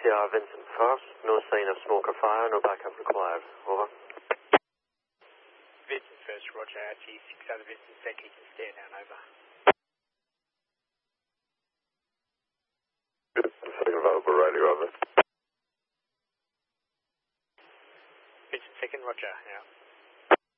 CR Vincent First, no sign of smoke or fire, no backup required. Over. Vincent First, roger. RT6 out of Vincent Second, can stand down, over. Second available radio, over. Vincent Second, roger, out.